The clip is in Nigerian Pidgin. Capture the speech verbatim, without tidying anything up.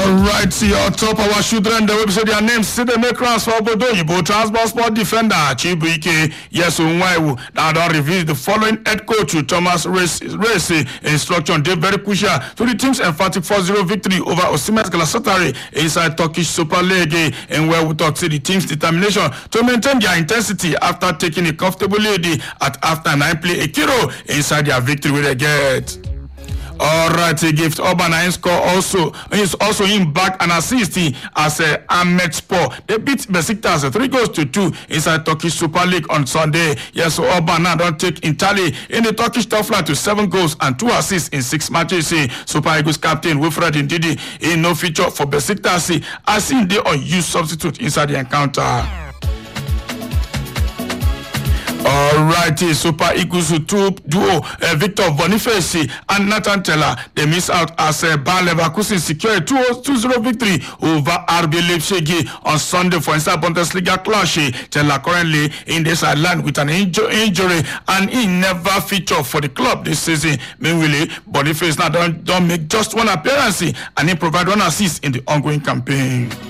All right, see on top our children, the website their names, see the make rounds for Bodo Yibo Transport Sport Defender, Chibuike, yes, Unwaiwu. Now don't reveal the following head coach Thomas Race Race instruction. They very crucial to the team's emphatic four zero victory over Osimen Galatasaray inside Turkish Super League, and where we talk to the team's determination to maintain their intensity after taking a comfortable lead at after nine play a kilo inside their victory with a get. All right, he gives Urban and score also. He's also in back and assist as a Ahmed Spor. They beat Besiktas three goals to two inside Turkish Super League on Sunday. Yes, so Urban now don't take Italy in the Turkish top flight to seven goals and two assists in six matches. Super Eagles captain Wilfred Ndidi in no feature for Besiktas as seen they unused substitute inside the encounter. Alrighty, Super Eagles two duo uh, Victor Boniface and Nathan Teller they miss out as uh, Bayer Leverkusen secured two zero victory over R B Leipzig on Sunday for inside Bundesliga clash. Teller currently in the sideline with an inju- injury and he never featured for the club this season. Meanwhile, Boniface now don't, don't make just one appearance and he provide one assist in the ongoing campaign.